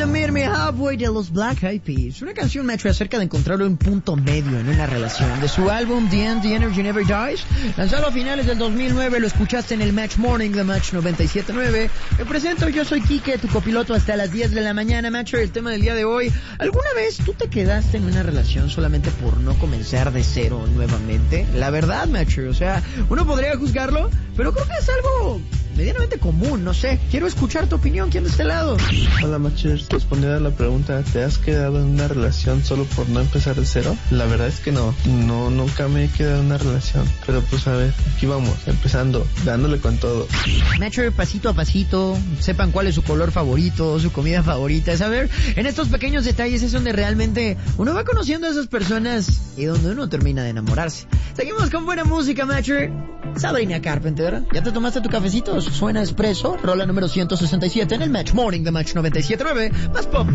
de Meet Me Halfway de los Black Eyed Peas. Una canción, Metro, acerca de encontrar un punto medio en una relación. De su álbum The End, The Energy Never Dies, lanzado a finales del 2009, lo escuchaste en el Match Morning de Match 97.9. Me presento, yo soy Quique, tu copiloto hasta las 10 de la mañana. Metro, el tema del día de hoy. ¿Alguna vez tú te quedaste en una relación solamente por no comenzar de cero nuevamente? La verdad, Metro, o sea, uno podría juzgarlo, pero creo que es algo medianamente común, no sé. Quiero escuchar tu opinión. ¿Quién de este lado? Hola, Machers. Respondiendo a la pregunta, ¿te has quedado en una relación solo por no empezar de cero? La verdad es que no, nunca me he quedado en una relación. Pero pues a ver, aquí vamos, empezando, dándole con todo. Metro, pasito a pasito, sepan cuál es su color favorito, su comida favorita. Es a ver, en estos pequeños detalles es donde realmente uno va conociendo a esas personas y donde uno termina de enamorarse. Seguimos con buena música, Metro. Sabrina Carpenter, ¿ya te tomaste tu cafecito? Suena Espresso, rola número 167 en el Match Morning de Match 97.9, más pop.